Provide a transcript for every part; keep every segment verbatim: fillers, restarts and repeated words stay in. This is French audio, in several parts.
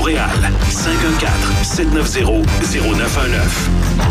Montréal. cinq un quatre, sept neuf zéro, zéro neuf un neuf.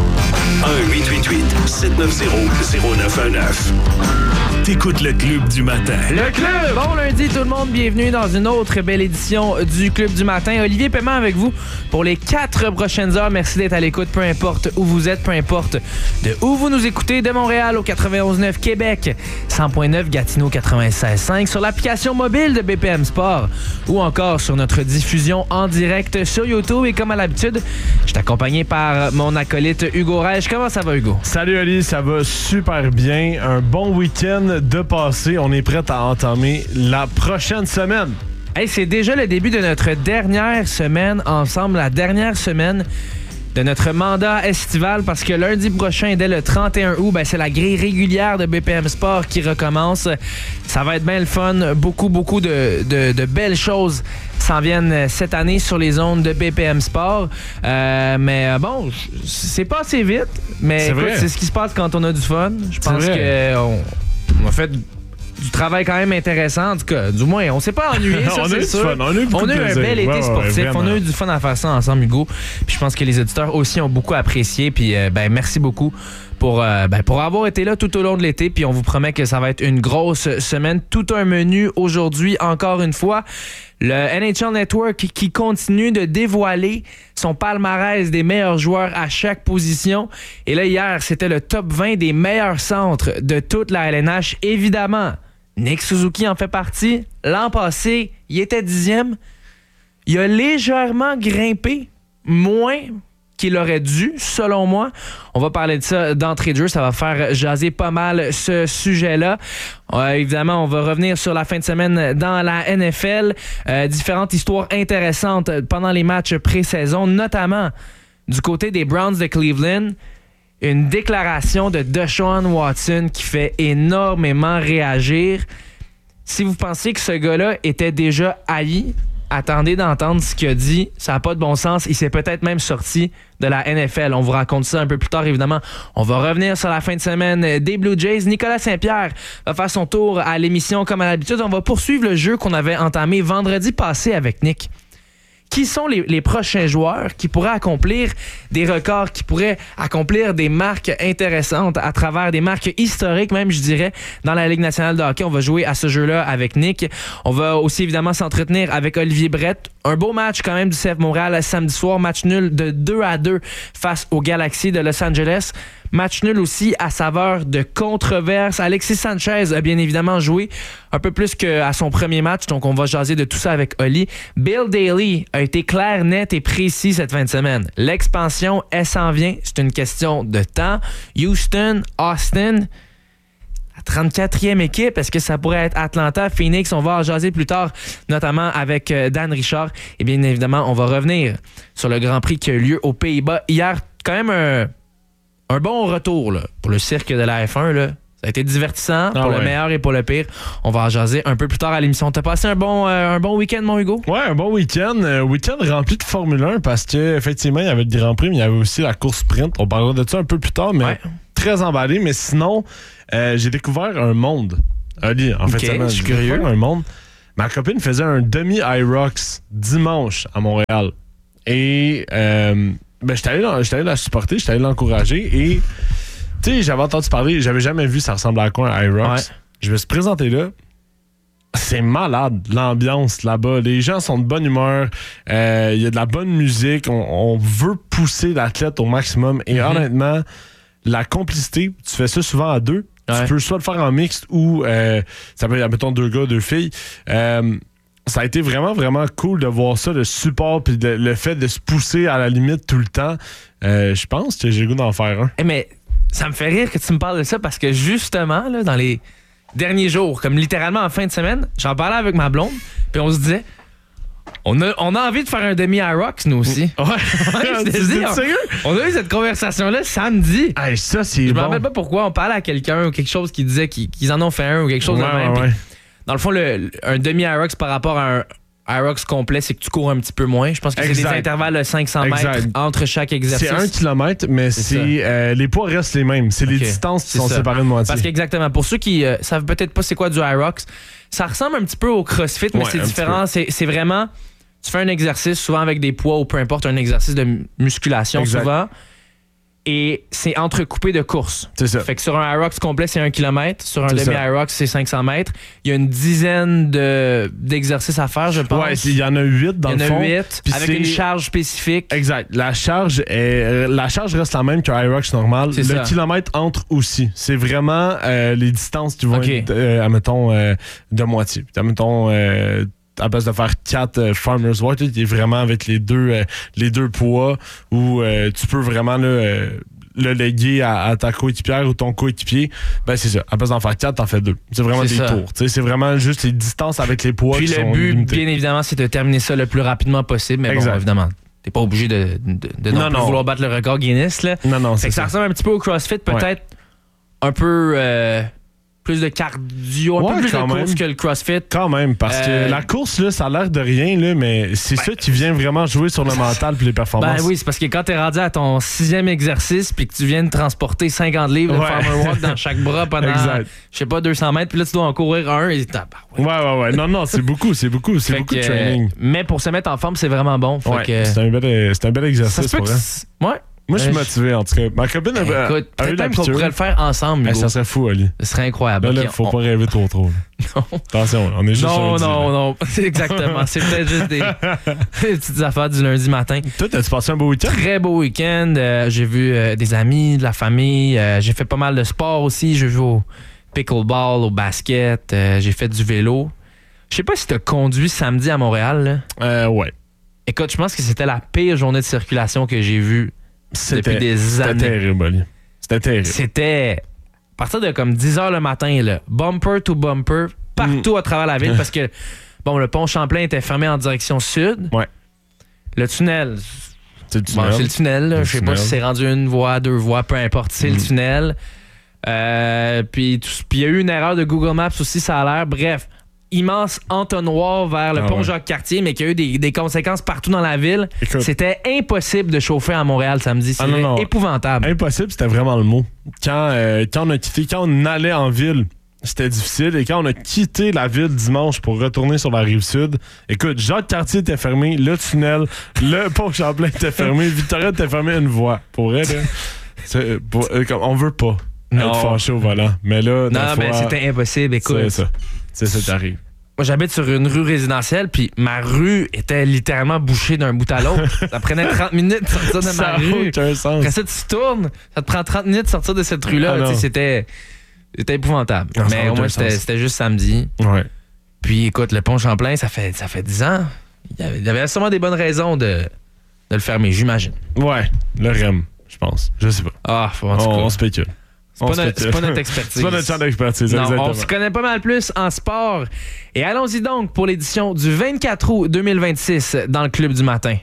un huit huit huit, sept neuf zéro, zéro neuf un neuf. T'écoutes le Club du matin. Le Club! Bon lundi tout le monde, bienvenue dans une autre belle édition du Club du matin. Olivier Paiement avec vous pour les quatre prochaines heures. Merci d'être à l'écoute, peu importe où vous êtes, peu importe de où vous nous écoutez, de Montréal au quatre-vingt-onze neuf Québec, cent point neuf Gatineau quatre-vingt-seize cinq, sur l'application mobile de B P M Sport ou encore sur notre diffusion en direct sur YouTube. Et comme à l'habitude, je suis accompagné par mon acolyte Hugo Reich. Comment ça va, Hugo? Salut Ali, ça va super bien. Un bon week-end de passé. On est prêt à entamer la prochaine semaine. Hey, c'est déjà le début de notre dernière semaine ensemble, la dernière semaine de notre mandat estival, parce que lundi prochain, dès le trente et un août, ben, c'est la grille régulière de B P M Sport qui recommence. Ça va être bien le fun. Beaucoup, beaucoup de, de, de belles choses s'en viennent cette année sur les ondes de B P M Sport. Euh, mais bon, c'est pas assez vite, mais c'est, écoute, vrai. c'est ce qui se passe quand on a du fun. Je pense qu'on on a fait du travail quand même intéressant. En tout cas, du moins, on s'est pas ennuyé, ça, on c'est a eu sûr. Du fun. On a eu, on a eu un bel été ouais, sportif. ouais, on a eu du fun à faire ça ensemble, Hugo. Puis je pense que les auditeurs aussi ont beaucoup apprécié. Puis euh, ben merci beaucoup pour, euh, ben, pour avoir été là tout au long de l'été. Puis on vous promet que ça va être une grosse semaine. Tout un menu aujourd'hui, encore une fois. Le N H L Network qui continue de dévoiler son palmarès des meilleurs joueurs à chaque position. Et là, hier, c'était le top vingt des meilleurs centres de toute la L N H. Évidemment, Nick Suzuki en fait partie. L'an passé, il était dixième. Il a légèrement grimpé, moins qu'il aurait dû, selon moi. On va parler de ça d'entrée de jeu. Ça va faire jaser pas mal ce sujet-là. Euh, évidemment, on va revenir sur la fin de semaine dans la N F L. Euh, différentes histoires intéressantes pendant les matchs pré-saison, notamment du côté des Browns de Cleveland. Une déclaration de Deshaun Watson qui fait énormément réagir. Si vous pensez que ce gars-là était déjà haï, attendez d'entendre ce qu'il a dit. Ça n'a pas de bon sens. Il s'est peut-être même sorti de la N F L. On vous raconte ça un peu plus tard, évidemment. On va revenir sur la fin de semaine des Blue Jays. Nicolas Saint-Pierre va faire son tour à l'émission comme à l'habitude. On va poursuivre le jeu qu'on avait entamé vendredi passé avec Nick. Qui sont les, les prochains joueurs qui pourraient accomplir des records, qui pourraient accomplir des marques intéressantes à travers des marques historiques, même, je dirais, dans la Ligue nationale de hockey. On va jouer à ce jeu-là avec Nick. On va aussi, évidemment, s'entretenir avec Olivier Brett. Un beau match, quand même, du C F Montréal samedi soir. Match nul de deux à deux face aux Galaxy de Los Angeles. Match nul aussi à saveur de controverse. Alexis Sanchez a bien évidemment joué un peu plus qu'à son premier match, donc on va jaser de tout ça avec Oli. Bill Daly a été clair, net et précis cette fin de semaine. L'expansion, elle s'en vient. C'est une question de temps. Houston, Austin, la trente-quatrième équipe, est-ce que ça pourrait être Atlanta, Phoenix? On va en jaser plus tard, notamment avec Dan Richard. Et bien évidemment, on va revenir sur le Grand Prix qui a eu lieu aux Pays-Bas hier. Quand même un... Un bon retour là, pour le cirque de la F un. Là. Ça a été divertissant ah pour ouais. le meilleur et pour le pire. On va en jaser un peu plus tard à l'émission. T'as passé un bon, euh, un bon week-end, mon Hugo? Ouais, un bon week-end. Un week-end rempli de Formule un parce qu'effectivement, il y avait le Grand Prix, mais il y avait aussi la course sprint. On parlera de ça un peu plus tard, mais ouais. Très emballé. Mais sinon, euh, j'ai découvert un monde. Ali, en okay, fait, je suis curieux. Un monde. Ma copine faisait un demi-Irox dimanche à Montréal. Et... Euh, Ben, j'étais allé, j'étais allé la supporter, j'étais allé l'encourager et, tu sais, j'avais entendu parler, j'avais jamais vu ça ressemble à quoi un Irox. Ouais. Je me suis présenté là. C'est malade, l'ambiance là-bas. Les gens sont de bonne humeur. Il euh, y a de la bonne musique. On, on veut pousser l'athlète au maximum. Et mm-hmm. honnêtement, la complicité, tu fais ça souvent à deux. Ouais. Tu peux soit le faire en mixte ou, euh, ça peut être, mettons, deux gars, deux filles. Euh, Ça a été vraiment, vraiment cool de voir ça, le support puis le, le fait de se pousser à la limite tout le temps. Euh, je pense que j'ai le goût d'en faire un. Hey, mais ça me fait rire que tu me parles de ça parce que justement, là, dans les derniers jours, comme littéralement en fin de semaine, j'en parlais avec ma blonde puis on se disait, on a, on a envie de faire un demi-Irox, nous aussi. Ouais, ouais je dis, on, on a eu cette conversation-là samedi. Hey, ça, c'est je bon. me rappelle pas pourquoi on parlait à quelqu'un ou quelque chose qui disait qu'ils, qu'ils en ont fait un ou quelque chose ouais, de même. Ouais, ouais. Dans le fond, le, un demi-Irox par rapport à un Irox complet, c'est que tu cours un petit peu moins. Je pense que exact. C'est des intervalles de cinq cents mètres exact. Entre chaque exercice. C'est un kilomètre, mais c'est, c'est euh, les poids restent les mêmes. C'est okay. Les distances qui c'est sont ça. Séparées de moitié. Parce qu'exactement, pour ceux qui euh, savent peut-être pas c'est quoi du Irox, ça ressemble un petit peu au CrossFit, mais ouais, c'est différent. C'est, c'est vraiment tu fais un exercice, souvent avec des poids ou peu importe, un exercice de musculation, exact. Souvent. Et c'est entrecoupé de courses. C'est ça. Fait que sur un Hyrox complet, c'est un kilomètre. Sur un demi-Hyrox, c'est cinq cents mètres. Il y a une dizaine de, d'exercices à faire, je pense. Ouais, il y en a huit dans le fond. Il y en a huit, avec c'est... une charge spécifique. Exact. La charge, est, la charge reste la même qu'un Hyrox normal. C'est le ça. Kilomètre entre aussi. C'est vraiment euh, les distances qui vont okay. être, euh, admettons, euh, de moitié. Admettons... Euh, à base de faire quatre euh, Farmer's Walk, tu es vraiment avec les deux, euh, les deux poids où euh, tu peux vraiment là, euh, le léguer à, à ta coéquipière ou ton coéquipier. Ben c'est ça. À base d'en faire quatre, t'en fais deux. C'est vraiment c'est des ça. Tours. C'est vraiment juste les distances avec les poids. Puis qui le sont but, limitées. Bien évidemment, c'est de terminer ça le plus rapidement possible. Mais exact. Bon, évidemment, t'es pas obligé de, de, de non, non plus non. vouloir battre le record Guinness. Là. Non, non, c'est fait que ça. Ça ressemble un petit peu au CrossFit, peut-être ouais. un peu... Euh, plus de cardio, un ouais, peu plus de course même. Que le CrossFit. Quand même, parce euh... que la course, là, ça a l'air de rien, là, mais c'est ben... ça qui vient vraiment jouer sur le mental et les performances. Ben oui, c'est parce que quand t'es rendu à ton sixième exercice puis que tu viens de transporter cinquante livres de ouais. Farmer Walk dans chaque bras pendant, je sais pas, deux cents mètres, puis là, tu dois en courir un et t'as... Ouais, ouais, ouais. ouais. Non, non, c'est beaucoup, c'est beaucoup, c'est fait beaucoup que, de training. Euh, mais pour se mettre en forme, c'est vraiment bon. Fait ouais, que... c'est, un bel, c'est un bel exercice, pour vrai. Ouais. Moi, je suis motivé, en tout cas. Ma copine ben, a, écoute, a eu l'habitude. Peut-être qu'on pourrait le faire ensemble, ben, ça serait fou, Ali. Ce serait incroyable. Là, là, okay, faut on... pas rêver trop trop. Non. Attention, on est juste Non, lundi, non, là. non. C'est exactement. C'est peut-être juste des... des petites affaires du lundi matin. Toi, t'as-tu passé un beau week-end? Très beau week-end. Euh, j'ai vu euh, des amis, de la famille. Euh, j'ai fait pas mal de sport aussi. J'ai joué au pickleball, au basket. Euh, j'ai fait du vélo. Je sais pas si t'as conduit samedi à Montréal. Là. Euh, ouais. Écoute, je pense que c'était la pire journée de circulation que j'ai vue C'était, depuis des années. C'était terrible, Ali. C'était terrible. C'était à partir de comme dix heures le matin, là, bumper to bumper, partout mm. à travers la ville, parce que bon, le pont Champlain était fermé en direction sud. Ouais. Le tunnel, c'est le tunnel. Bon, c'est le tunnel. Là. Le Je sais tunnel. pas si c'est rendu une voie, deux voies, peu importe. C'est mm. le tunnel. Euh, puis il y a eu une erreur de Google Maps aussi, ça a l'air. Bref, immense entonnoir vers le ah pont ouais. Jacques-Cartier, mais qui a eu des, des conséquences partout dans la ville. Écoute, c'était impossible de chauffer à Montréal samedi. C'était ah non, non. épouvantable. Impossible, c'était vraiment le mot. Quand, euh, quand on a quitté, quand on allait en ville, c'était difficile. Et quand on a quitté la ville dimanche pour retourner sur la Rive-Sud, écoute, Jacques-Cartier était fermé, le tunnel, le pont Champlain était fermé, Victoria était fermé une voie. Pour vrai, là, c'est, pour, euh, on veut pas non. être fâché au volant. Mais là, non, mais fois, c'était impossible. Écoute, c'est ça. C'est ça qui arrive. Moi, j'habite sur une rue résidentielle, puis ma rue était littéralement bouchée d'un bout à l'autre. Ça prenait trente minutes de sortir de ça ma rue. Sens. Après ça, tu tournes, ça te prend trente minutes de sortir de cette rue-là. Ah c'était, c'était épouvantable. Non, mais au moins, c'était, c'était juste samedi. Ouais. Puis écoute, le pont Champlain, ça fait, ça fait dix ans. Il y avait, il y avait sûrement des bonnes raisons de, de le fermer, j'imagine. Ouais, le R E M, je pense. Je sais pas. Ah, en tout cas. On, on spécule. C'est pas, notre, c'est pas notre expertise. C'est pas notre champ d'expertise, non, exactement. On se connaît pas mal plus en sport. Et allons-y donc pour l'édition du vingt-quatre août deux mille vingt-six dans le Club du matin.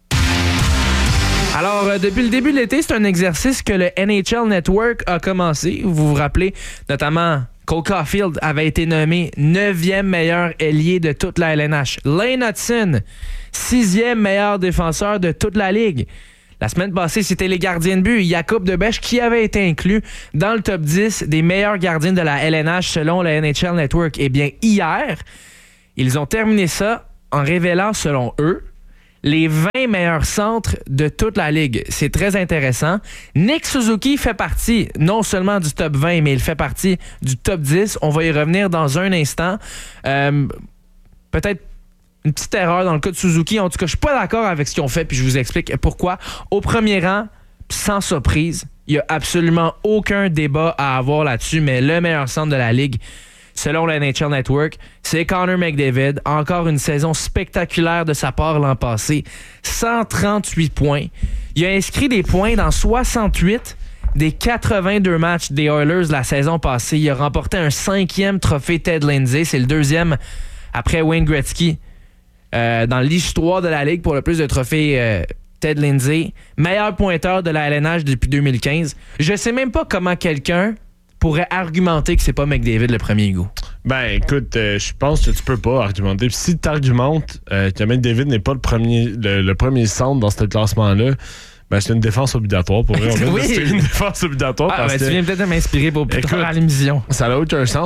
Alors, euh, depuis le début de l'été, c'est un exercice que le N H L Network a commencé. Vous vous rappelez, notamment, Cole Caulfield avait été nommé neuvième meilleur ailier de toute la L N H. Lane Hutson, sixième meilleur défenseur de toute la Ligue. La semaine passée, c'était les gardiens de but. Jakub Debèche qui avait été inclus dans le top dix des meilleurs gardiens de la L N H selon le N H L Network. Eh bien, hier, ils ont terminé ça en révélant, selon eux, les vingt meilleurs centres de toute la Ligue. C'est très intéressant. Nick Suzuki fait partie non seulement du top vingt, mais il fait partie du top dix. On va y revenir dans un instant. Euh, peut-être une petite erreur dans le cas de Suzuki. En tout cas, je suis pas d'accord avec ce qu'ils ont fait, puis je vous explique pourquoi. Au premier rang, sans surprise, il n'y a absolument aucun débat à avoir là-dessus, mais le meilleur centre de la Ligue, selon le N H L Network, c'est Connor McDavid. Encore une saison spectaculaire de sa part l'an passé. cent trente-huit points. Il a inscrit des points dans soixante-huit des quatre-vingt-deux matchs des Oilers la saison passée. Il a remporté un cinquième trophée Ted Lindsay. C'est le deuxième après Wayne Gretzky. Euh, dans l'histoire de la Ligue pour le plus de trophées euh, Ted Lindsay. Meilleur pointeur de la L N H depuis deux mille quinze. Je sais même pas comment quelqu'un pourrait argumenter que c'est pas McDavid le premier goût. Ben écoute, euh, je pense que tu peux pas argumenter. Puis si tu argumentes euh, que McDavid n'est pas le premier, le, le premier centre dans ce classement-là, ben c'est une défense obligatoire pour vrai. Oui. C'est une défense obligatoire. Ah, parce ben, que, tu viens peut-être de m'inspirer pour plus écoute, tard à l'émission. Ça n'a aucun sens.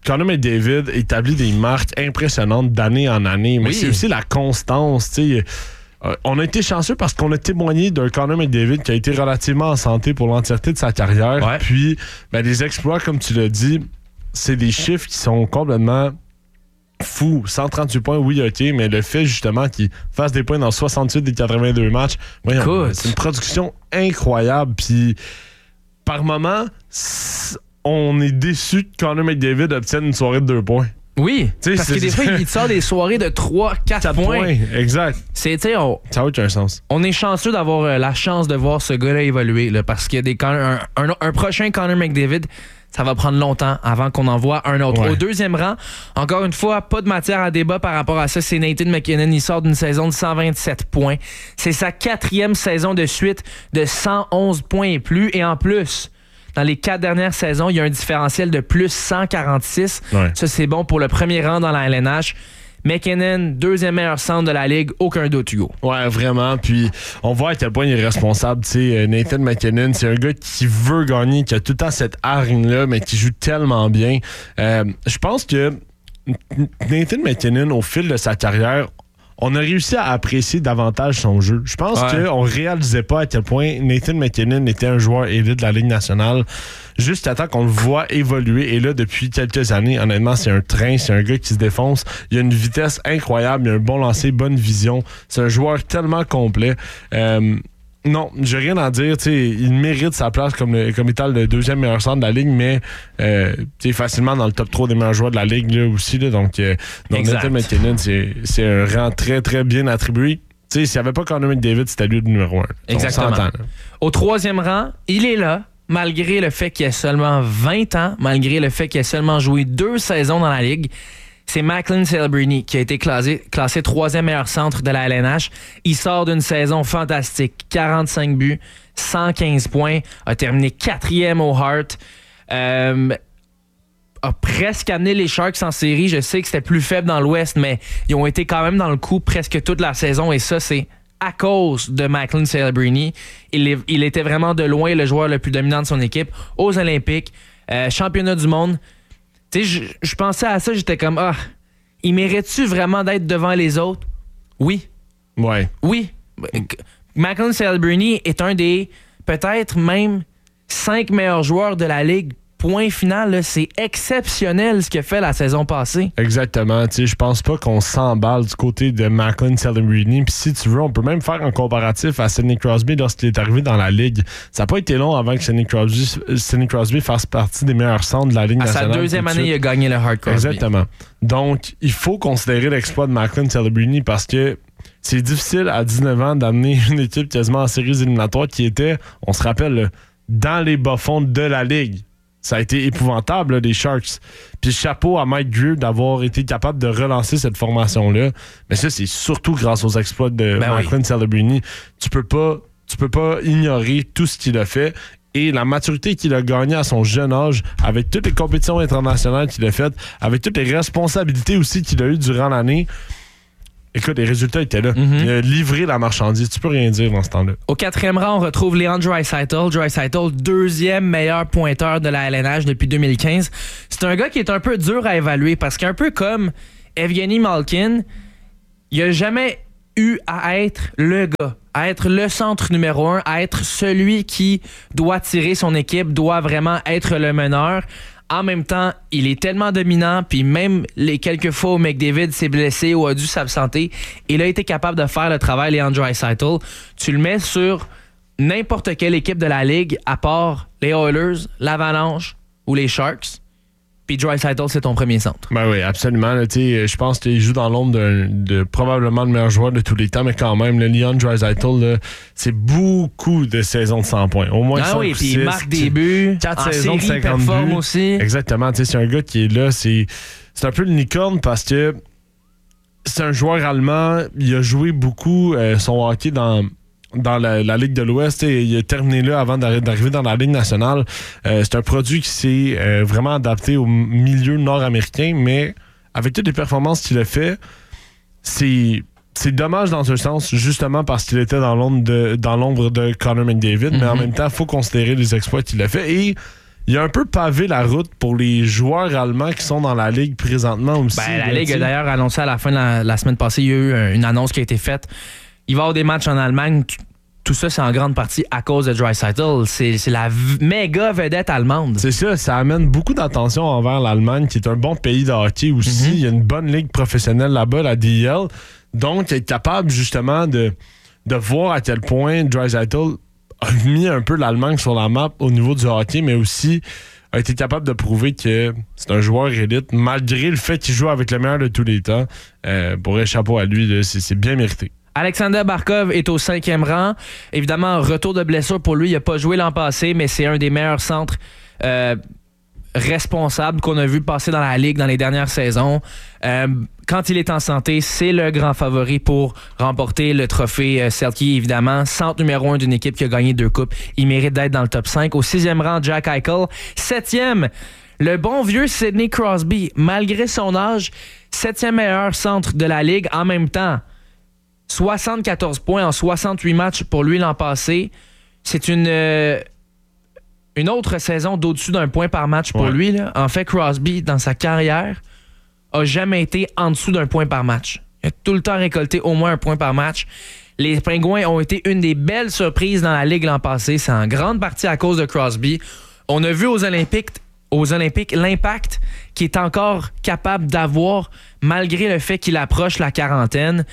Connor McDavid établit des marques impressionnantes d'année en année, mais oui. c'est aussi la constance, tu sais. Euh, on a été chanceux parce qu'on a témoigné d'un Connor McDavid qui a été relativement en santé pour l'entièreté de sa carrière. Ouais. Puis, ben, les exploits, comme tu l'as dit, c'est des chiffres qui sont complètement fous. cent trente-huit points, oui, OK, mais le fait justement qu'il fasse des points dans soixante-huit des quatre-vingt-deux matchs, voyons, c'est une production incroyable. Puis, par moment, on est déçu que Connor McDavid obtienne une soirée de deux points. Oui, t'sais, parce que des fois, il te sort des soirées de trois quatre points. points. Exact. C'est, on, ça n'a aucun sens. On est chanceux d'avoir euh, la chance de voir ce gars-là évoluer, là, parce qu'il y a des, un, un, un prochain Connor McDavid, ça va prendre longtemps avant qu'on en voit un autre. Ouais. Au deuxième rang, encore une fois, pas de matière à débat par rapport à ça, c'est Nathan MacKinnon. Il sort d'une saison de cent vingt-sept points. C'est sa quatrième saison de suite de cent onze points et plus. Et en plus, dans les quatre dernières saisons, il y a un différentiel de plus cent quarante-six. Ouais. Ça, c'est bon pour le premier rang dans la L N H. MacKinnon, deuxième meilleur centre de la Ligue, aucun doute, Hugo. Ouais, vraiment. Puis, on voit à quel point il est responsable. Tu sais, Nathan MacKinnon, c'est un gars qui veut gagner, qui a tout le temps cette hargne-là, mais qui joue tellement bien. Euh, je pense que Nathan MacKinnon, au fil de sa carrière, on a réussi à apprécier davantage son jeu. Je pense ouais. qu'on ne réalisait pas à quel point Nathan MacKinnon était un joueur élite de la Ligue nationale jusqu'à temps qu'on le voit évoluer. Et là, depuis quelques années, honnêtement, c'est un train, c'est un gars qui se défonce. Il a une vitesse incroyable, il a un bon lancer, bonne vision. C'est un joueur tellement complet. Euh, non, j'ai rien à dire. T'sais, il mérite sa place comme, le, comme étant le deuxième meilleur centre de la Ligue, mais euh, facilement dans le top trois des meilleurs joueurs de la Ligue là, aussi. Là, donc, euh, donc Nathan MacKinnon, c'est, c'est un rang très, très bien attribué. T'sais, s'il n'y avait pas Connor McDavid, c'était lui le numéro un. Exactement. On s'entend, là. Au troisième rang, il est là, malgré le fait qu'il a seulement vingt ans, malgré le fait qu'il a seulement joué deux saisons dans la Ligue. C'est Macklin Celebrini qui a été classé, classé troisième meilleur centre de la L N H. Il sort d'une saison fantastique. quarante-cinq buts, cent quinze points, a terminé quatrième au Hart. Euh, a presque amené les Sharks en série. Je sais que c'était plus faible dans l'Ouest, mais ils ont été quand même dans le coup presque toute la saison. Et ça, c'est à cause de Macklin Celebrini. Il, est, il était vraiment de loin le joueur le plus dominant de son équipe. Aux Olympiques, euh, championnat du monde. Tu sais, je, je pensais à ça, j'étais comme, ah, il mérite-tu vraiment d'être devant les autres? Oui. Ouais. Oui. Macklin Celebrini est un des, peut-être même, cinq meilleurs joueurs de la Ligue. Point final, là, c'est exceptionnel ce qu'il a fait la saison passée. Exactement. Je pense pas qu'on s'emballe du côté de Macklin Celebrini. Puis si tu veux, on peut même faire un comparatif à Sidney Crosby lorsqu'il est arrivé dans la Ligue. Ça n'a pas été long avant que Sidney Crosby, Sidney Crosby fasse partie des meilleurs centres de la Ligue à nationale. À sa deuxième année, il a gagné le Hart Crosby. Exactement. Donc, il faut considérer l'exploit de Macklin Celebrini parce que c'est difficile à dix-neuf ans d'amener une équipe quasiment en séries éliminatoires qui était, on se rappelle, là, dans les bas-fonds de la Ligue. Ça a été épouvantable, là, les Sharks. Puis chapeau à Mike Grier d'avoir été capable de relancer cette formation-là. Mais ça, c'est surtout grâce aux exploits de ben Macklin oui. Celebrini. Tu peux pas, tu peux pas ignorer tout ce qu'il a fait. Et la maturité qu'il a gagnée à son jeune âge, avec toutes les compétitions internationales qu'il a faites, avec toutes les responsabilités aussi qu'il a eues durant l'année. Écoute, les résultats étaient là. Mm-hmm. Il a livré la marchandise. Tu peux rien dire dans ce temps-là. Au quatrième rang, on retrouve Leon Draisaitl. Draisaitl, deuxième meilleur pointeur de la L N H depuis deux mille quinze. C'est un gars qui est un peu dur à évaluer parce qu'un peu comme Evgeny Malkin, il n'a jamais eu à être le gars, à être le centre numéro un, à être celui qui doit tirer son équipe, doit vraiment être le meneur. En même temps, il est tellement dominant, puis même les quelques fois où McDavid s'est blessé ou a dû s'absenter, il a été capable de faire le travail, Leon Draisaitl. Tu le mets sur n'importe quelle équipe de la Ligue, à part les Oilers, l'Avalanche ou les Sharks. Puis Draisaitl, c'est ton premier centre. Ben oui, absolument. Je pense qu'il joue dans l'ombre de, de probablement le meilleur joueur de tous les temps, mais quand même, le Leon Draisaitl, c'est beaucoup de saisons de cent points. Au moins ah cinq oui, ou puis il marque des buts. quatre saisons de cinquante buts. Aussi. Exactement. C'est un gars qui est là. C'est, c'est un peu le licorne parce que c'est un joueur allemand. Il a joué beaucoup euh, son hockey dans... dans la, la Ligue de l'Ouest. Il a terminé là avant d'arriver dans la Ligue nationale. Euh, c'est un produit qui s'est euh, vraiment adapté au milieu nord-américain, mais avec toutes les performances qu'il a fait, c'est, c'est dommage dans ce sens, justement parce qu'il était dans l'ombre de, dans l'ombre de Connor McDavid, mm-hmm. mais en même temps, il faut considérer les exploits qu'il a fait. Et il a un peu pavé la route pour les joueurs allemands qui sont dans la Ligue présentement aussi. Ben, la là, Ligue t'sais. a d'ailleurs annoncé à la fin de la, la semaine passée, il y a eu une annonce qui a été faite. Il va y avoir des matchs en Allemagne. Tout ça, c'est en grande partie à cause de Draisaitl. C'est, c'est la v- méga vedette allemande. C'est ça, ça amène beaucoup d'attention envers l'Allemagne, qui est un bon pays de hockey aussi. Mm-hmm. Il y a une bonne ligue professionnelle là-bas, la D E L. Donc, être capable justement de, de voir à quel point Draisaitl a mis un peu l'Allemagne sur la map au niveau du hockey, mais aussi a été capable de prouver que c'est un joueur élite, malgré le fait qu'il joue avec le meilleur de tous les temps. Euh, pour un chapeau à lui, là, c'est, c'est bien mérité. Alexander Barkov est au cinquième rang. Évidemment, retour de blessure pour lui. Il n'a pas joué l'an passé, mais c'est un des meilleurs centres euh, responsables qu'on a vu passer dans la Ligue dans les dernières saisons. Euh, quand il est en santé, c'est le grand favori pour remporter le trophée euh, Selke, évidemment. Centre numéro un d'une équipe qui a gagné deux coupes. Il mérite d'être dans le top cinq. Au sixième rang, Jack Eichel. Septième, le bon vieux Sidney Crosby. Malgré son âge, septième meilleur centre de la Ligue en même temps. soixante-quatorze points en soixante-huit matchs pour lui l'an passé. C'est une, euh, une autre saison d'au-dessus d'un point par match pour ouais. lui. Là. En fait, Crosby, dans sa carrière, a jamais été en dessous d'un point par match. Il a tout le temps récolté au moins un point par match. Les Pingouins ont été une des belles surprises dans la Ligue l'an passé. C'est en grande partie à cause de Crosby. On a vu aux Olympiques, aux Olympiques l'impact qu'il est encore capable d'avoir malgré le fait qu'il approche la quarantaine.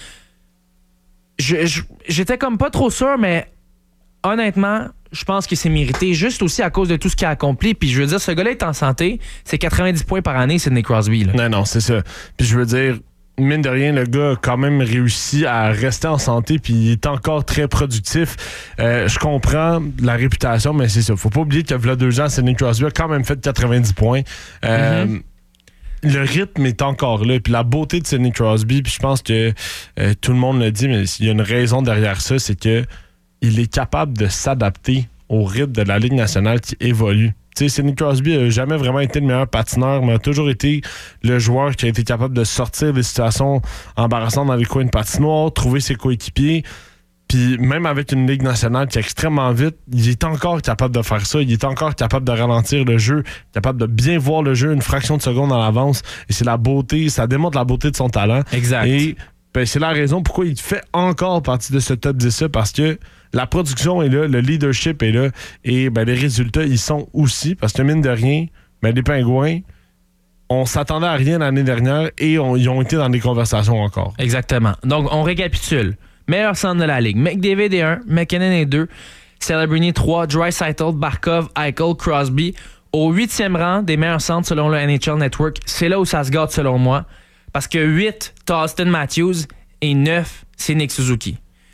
Je, je, j'étais comme pas trop sûr, mais honnêtement, je pense que c'est mérité, juste aussi à cause de tout ce qu'il a accompli. Puis je veux dire, ce gars-là est en santé, c'est quatre-vingt-dix points par année, Sidney Crosby. Là. Non, non, c'est ça. Puis je veux dire, mine de rien, le gars a quand même réussi à rester en santé, puis il est encore très productif. Euh, je comprends la réputation, mais c'est ça. Faut pas oublier qu'il y a deux ans, Sidney Crosby a quand même fait quatre-vingt-dix points. Euh, mm-hmm. Le rythme est encore là, puis la beauté de Sidney Crosby, puis je pense que euh, tout le monde le dit, mais il y a une raison derrière ça, c'est que il est capable de s'adapter au rythme de la Ligue nationale qui évolue. Tu sais, Sidney Crosby n'a jamais vraiment été le meilleur patineur, mais a toujours été le joueur qui a été capable de sortir des situations embarrassantes dans les coins de patinoire, trouver ses coéquipiers. Puis même avec une Ligue nationale qui est extrêmement vite, il est encore capable de faire ça. Il est encore capable de ralentir le jeu, capable de bien voir le jeu une fraction de seconde en avance. Et c'est la beauté, ça démontre la beauté de son talent. Exact. Et ben, c'est la raison pourquoi il fait encore partie de ce top dix-là, parce que la production est là, le leadership est là, et ben, les résultats, ils sont aussi, parce que mine de rien, ben, les Pingouins, on s'attendait à rien l'année dernière et on, ils ont été dans des conversations encore. Exactement. Donc, on récapitule. Meilleur centre de la Ligue. McDavid est un, McKinnon est deux, Celebrini trois, Draisaitl, Barkov, Eichel, Crosby. Au huitième rang des meilleurs centres selon le N H L Network, c'est là où ça se gâte selon moi. Parce que huit, t'as Austin Matthews et neuf, c'est Nick Suzuki.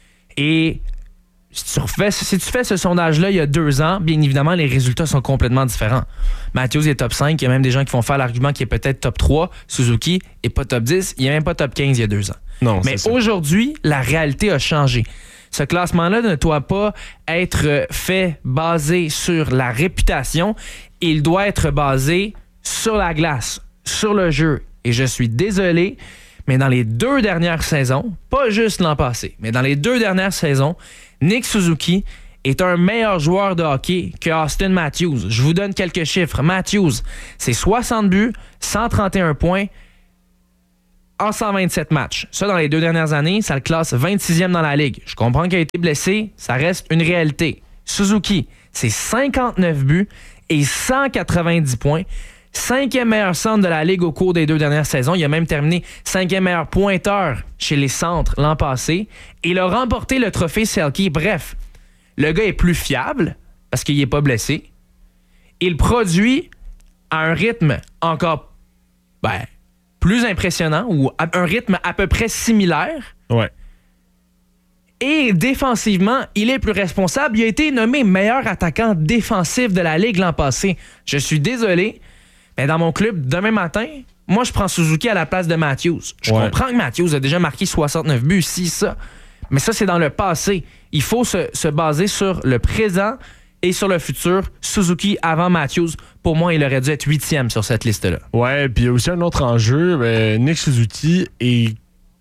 Et si tu, refais, si tu fais ce sondage-là il y a deux ans, bien évidemment, les résultats sont complètement différents. Matthews est top cinq, il y a même des gens qui font faire l'argument qu'il est peut-être top trois. Suzuki est pas top dix, il est même pas top quinze il y a deux ans. Non, mais aujourd'hui, la réalité a changé. Ce classement-là ne doit pas être fait basé sur la réputation. Il doit être basé sur la glace, sur le jeu. Et je suis désolé, mais dans les deux dernières saisons, pas juste l'an passé, mais dans les deux dernières saisons, Nick Suzuki est un meilleur joueur de hockey que Austin Matthews. Je vous donne quelques chiffres. Matthews, c'est soixante buts, cent trente et un points, en cent vingt-sept matchs. Ça, dans les deux dernières années, ça le classe vingt-sixième dans la Ligue. Je comprends qu'il a été blessé, ça reste une réalité. Suzuki, c'est cinquante-neuf buts et cent quatre-vingt-dix points. Cinquième meilleur centre de la Ligue au cours des deux dernières saisons. Il a même terminé cinquième meilleur pointeur chez les centres l'an passé. Et il a remporté le trophée Selke. Bref, le gars est plus fiable parce qu'il n'est pas blessé. Il produit à un rythme encore... ben, plus impressionnant ou à un rythme à peu près similaire. Ouais. Et défensivement, il est plus responsable. Il a été nommé meilleur attaquant défensif de la Ligue l'an passé. Je suis désolé, mais dans mon club, demain matin, moi, je prends Suzuki à la place de Matthews. Je ouais. comprends que Matthews a déjà marqué soixante-neuf buts, si ça. Mais ça, c'est dans le passé. Il faut se, se baser sur le présent et sur le futur. Suzuki avant Matthews, pour moi, il aurait dû être huitième sur cette liste-là. Ouais, puis il y a aussi un autre enjeu. Ben, Nick Suzuki est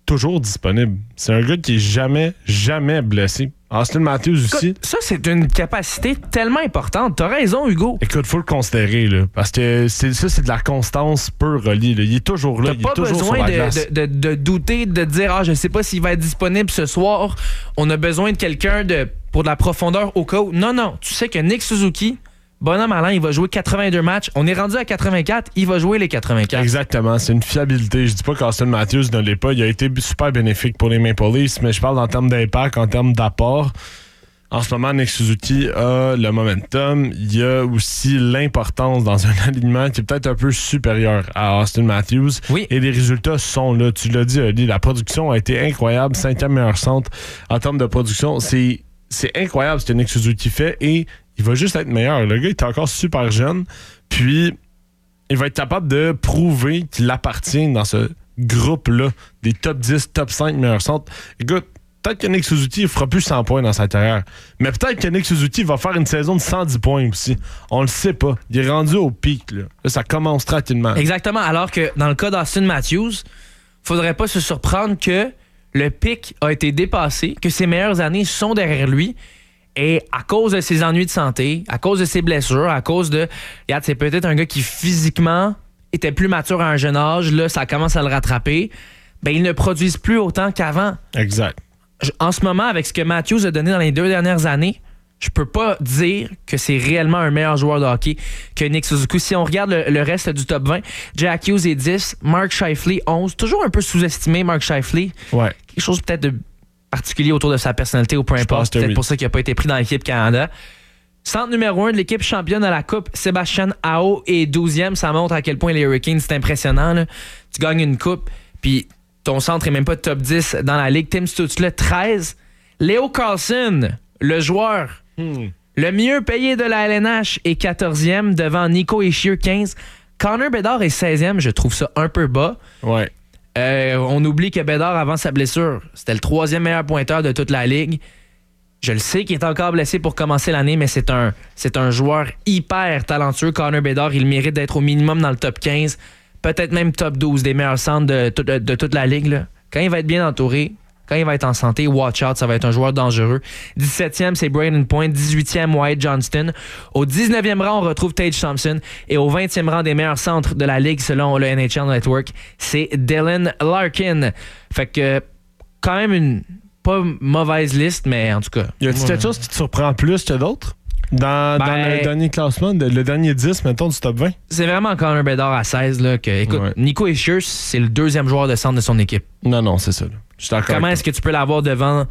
toujours disponible. C'est un gars qui est jamais, jamais blessé. Austin Matthews aussi. Écoute, ça, c'est une capacité tellement importante. T'as raison, Hugo. Écoute, faut le considérer, là, parce que c'est, ça, c'est de la constance pure, Rolly. Là. Il est toujours là. T'as il pas est toujours besoin sur la de, glace. de, de, de douter, de dire « Ah, je sais pas s'il va être disponible ce soir. On a besoin de quelqu'un de, pour de la profondeur au cas où. » Non, non. Tu sais que Nick Suzuki, bonhomme malin, il va jouer quatre-vingt-deux matchs. On est rendu à quatre-vingt-quatre. Il va jouer les quatre-vingt-quatre. Exactement. C'est une fiabilité. Je dis pas qu'Austin Matthews ne l'est pas. Il a été super bénéfique pour les Maple Leafs, mais je parle en termes d'impact, en termes d'apport. En ce moment, Nick Suzuki a le momentum. Il y a aussi l'importance dans un alignement qui est peut-être un peu supérieur à Austin Matthews. Oui. Et les résultats sont là. Tu l'as dit, Ali, la production a été incroyable. Cinquième meilleur centre en termes de production. C'est, c'est incroyable ce que Nick Suzuki fait et il va juste être meilleur. Le gars, il est encore super jeune. Puis, il va être capable de prouver qu'il appartient dans ce groupe-là des top dix, top cinq meilleurs centres. Écoute, peut-être que Nick Suzuki ne fera plus cent points dans sa carrière. Mais peut-être que Nick Suzuki va faire une saison de cent dix points aussi. On le sait pas. Il est rendu au pic. Là, là ça commence tranquillement. Exactement. Alors que dans le cas d'Austin Matthews, faudrait pas se surprendre que le pic a été dépassé, que ses meilleures années sont derrière lui. Et à cause de ses ennuis de santé, à cause de ses blessures, à cause de... Regarde, c'est peut-être un gars qui physiquement était plus mature à un jeune âge. Là, ça commence à le rattraper. Ben, ils ne produisent plus autant qu'avant. Exact. En ce moment, avec ce que Matthews a donné dans les deux dernières années, je peux pas dire que c'est réellement un meilleur joueur de hockey que Nick Suzuki. Si on regarde le, le reste du top vingt, Jack Hughes est dix, Mark Scheifele onze. Toujours un peu sous-estimé, Mark Scheifele. Ouais. Quelque chose peut-être de particulier autour de sa personnalité ou peu importe. C'est peut-être oui. pour ça qu'il n'a pas été pris dans l'équipe Canada. Centre numéro un de l'équipe championne à la Coupe, Sébastien Aho est douzième. Ça montre à quel point les Hurricanes, c'est impressionnant. Là. Tu gagnes une coupe, puis ton centre est même pas top dix dans la Ligue. Tim Stutzle, treize. Leo Carlson, le joueur hmm. le mieux payé de la L N H, est quatorzième devant Nico Hischier, quinze. Connor Bedard est seizième. Je trouve ça un peu bas. Ouais. Euh, on oublie que Bedard, avant sa blessure, c'était le troisième meilleur pointeur de toute la Ligue. Je le sais qu'il est encore blessé pour commencer l'année, mais c'est un, c'est un joueur hyper talentueux. Connor Bedard, il mérite d'être au minimum dans le top quinze, peut-être même top douze des meilleurs centres de, de, de, de toute la Ligue. Là. Quand il va être bien entouré, quand il va être en santé, watch out, ça va être un joueur dangereux. dix-septième, c'est Braden Point. dix-huitième, Wyatt Johnston. Au dix-neuvième rang, on retrouve Tage Thompson. Et au vingtième rang des meilleurs centres de la Ligue, selon le N H L Network, c'est Dylan Larkin. Fait que, quand même, une pas mauvaise liste, mais en tout cas... Y a-t-il quelque chose qui te surprend plus que d'autres? Dans, ben, dans le dernier classement, le dernier dix, mettons, du top vingt? C'est vraiment Connor Bedard à seize. Là, que, écoute, ouais. Nico Hischier, c'est le deuxième joueur de centre de son équipe. Non, non, c'est ça. Là. Je suis d'accord. Comment est-ce que tu peux l'avoir devant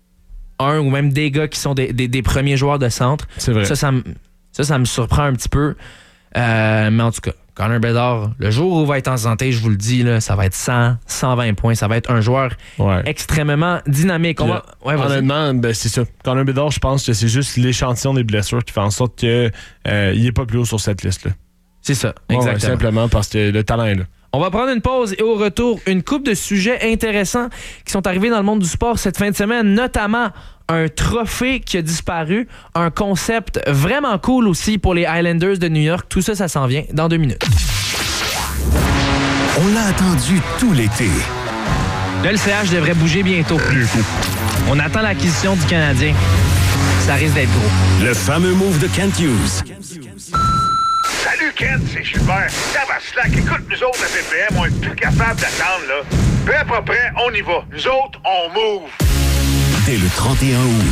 un ou même des gars qui sont des, des, des premiers joueurs de centre? C'est vrai. Ça, ça, ça, ça me surprend un petit peu. Euh, mais en tout cas, Connor Bedard, le jour où il va être en santé, je vous le dis, là, ça va être cent, cent vingt points. Ça va être un joueur ouais. extrêmement dynamique. On va... ouais, honnêtement, ben, c'est ça. Connor Bedard, je pense que c'est juste l'échantillon des blessures qui fait en sorte qu'il euh, n'est pas plus haut sur cette liste-là. C'est ça, exactement. Ouais, simplement parce que le talent est là. On va prendre une pause et au retour, une couple de sujets intéressants qui sont arrivés dans le monde du sport cette fin de semaine, notamment un trophée qui a disparu, un concept vraiment cool aussi pour les Islanders de New York. Tout ça, ça s'en vient dans deux minutes. On l'a attendu tout l'été. Le L C H devrait bouger bientôt. On attend l'acquisition du Canadien. Ça risque d'être gros. Le fameux move de Kent Hughes. Salut Kent, c'est Gilbert. Ça va slack. Écoute, nous autres, à P P M, on est plus capable d'attendre, là. Prêt, pas prêt, on y va. Nous autres, on move. Dès le trente et un août.